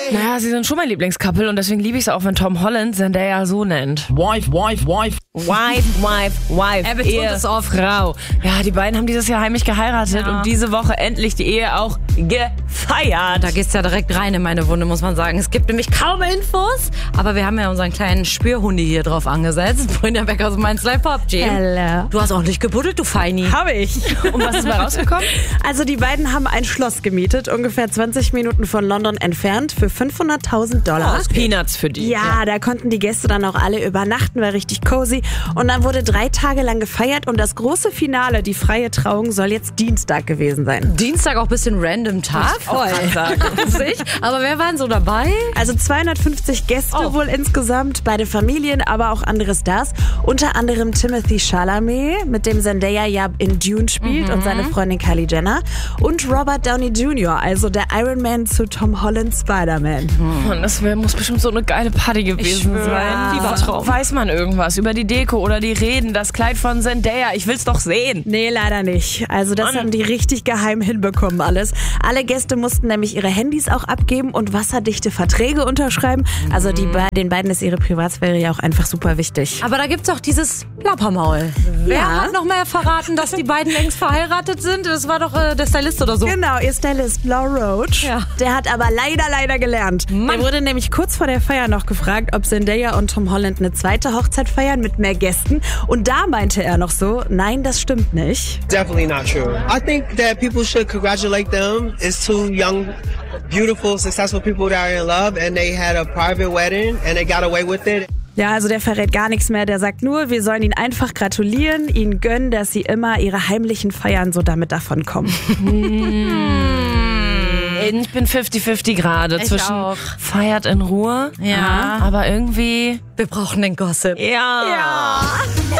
Naja, sie sind schon mein Lieblingscouple und deswegen liebe ich es auch, wenn Tom Holland Zendaya so nennt. Wife. Er betont es oft. Frau. Ja, die beiden haben dieses Jahr heimlich geheiratet und diese Woche endlich die Ehe auch gefeiert. Da geht's ja direkt rein in meine Wunde, muss man sagen. Es gibt nämlich kaum Infos, aber wir haben ja unseren kleinen Spürhundi hier drauf angesetzt. Brynja Beck aus Mainz Live Pop Gym. Hello. Du hast ordentlich gebuddelt, du Feini. Habe ich. Und was ist bei rausgekommen? Also die beiden haben ein Schloss gemietet, ungefähr 20 Minuten von London entfernt, für $500.000. Das ist Peanuts für die. Ja, da konnten die Gäste dann auch alle übernachten, war richtig cozy. Und dann wurde 3 Tage lang gefeiert und das große Finale, die freie Trauung, soll jetzt Dienstag gewesen sein. Dienstag auch ein bisschen random Tag. Aber wer war denn so dabei? Also 250 Gäste wohl insgesamt, beide Familien, aber auch andere Stars. Unter anderem Timothée Chalamet, mit dem Zendaya ja in Dune spielt und seine Freundin Kylie Jenner. Und Robert Downey Jr., also der Iron Man zu Tom Hollands Spider-Man. Mann, das muss bestimmt so eine geile Party gewesen sein. Lieber Traum. Weiß man irgendwas über die Deko oder die Reden, das Kleid von Zendaya? Ich will's doch sehen. Nee, leider nicht. Also das haben die richtig geheim hinbekommen alles. Alle Gäste mussten nämlich ihre Handys auch abgeben und wasserdichte Verträge unterschreiben. Also den beiden ist ihre Privatsphäre ja auch einfach super wichtig. Aber da gibt's auch dieses Plappermaul. Wer hat noch mal verraten, dass die beiden längst verheiratet sind? Das war doch der Stylist oder so. Genau, ihr Stylist Blau Roach. Ja. Der hat aber leider gelernt. Der wurde nämlich kurz vor der Feier noch gefragt, ob Zendaya und Tom Holland eine zweite Hochzeit feiern mit mehr Gästen. Und da meinte er noch so, nein, das stimmt nicht. Definitely not true. I think that people should congratulate them. It's 2 young, beautiful, successful people that are in love and they had a private wedding and they got away with it. Ja, also der verrät gar nichts mehr. Der sagt nur, wir sollen ihn einfach gratulieren, ihn gönnen, dass sie immer ihre heimlichen Feiern so damit davonkommen. Ich bin 50-50 gerade zwischen auch. feiert in Ruhe, Ja. aber irgendwie... Wir brauchen den Gossip. Ja.